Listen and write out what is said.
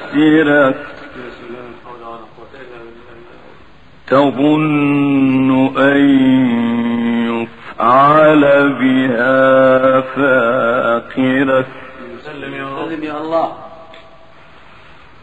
خاسرة تظن أن يفعل بها فاقرة. سلم يا الله.